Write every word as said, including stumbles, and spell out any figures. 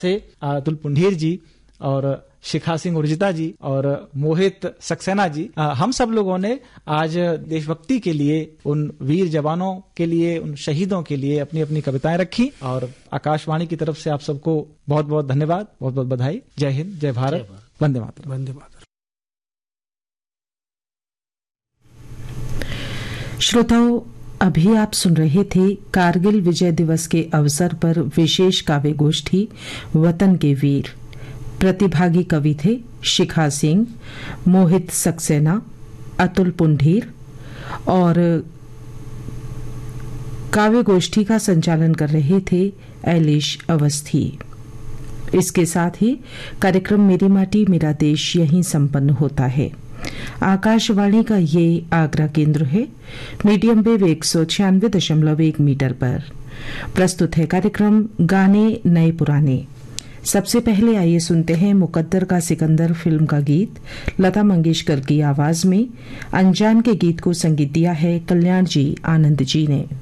से अतुल पुंडीर जी और शिखा सिंह उर्जिता जी और मोहित सक्सेना जी, हम सब लोगों ने आज देशभक्ति के लिए, उन वीर जवानों के लिए, उन शहीदों के लिए अपनी अपनी कविताएं रखी। और आकाशवाणी की तरफ से आप सबको बहुत बहुत धन्यवाद, बहुत बहुत बधाई। जय हिंद, जय भारत, वंदे मातरम। वंदे मातरम। श्रोताओं, अभी आप सुन रहे थे कारगिल विजय दिवस के अवसर पर विशेष काव्य गोष्ठी वतन के वीर। प्रतिभागी कवि थे शिखा सिंह, मोहित सक्सेना, अतुल पुंडीर और काव्य गोष्ठी का संचालन कर रहे थे ऐलिश अवस्थी। इसके साथ ही कार्यक्रम मेरी माटी मेरा देश यहीं संपन्न होता है। आकाशवाणी का ये आगरा केंद्र है। मीडियम वेव एक सौ छियानवे दशमलव एक मीटर पर प्रस्तुत है कार्यक्रम गाने नए पुराने। सबसे पहले आइए सुनते हैं मुकद्दर का सिकंदर फिल्म का गीत लता मंगेशकर की आवाज में। अनजान के गीत को संगीत दिया है कल्याण जी आनंद जी ने।